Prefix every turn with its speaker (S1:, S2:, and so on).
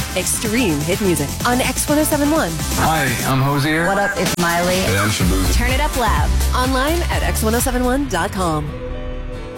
S1: Extreme hit music on X1071.
S2: Hi, I'm Hosier.
S3: What up? It's Miley.
S2: Hey, I'm Shaboozey.
S1: Turn it up loud. Online at X1071.com.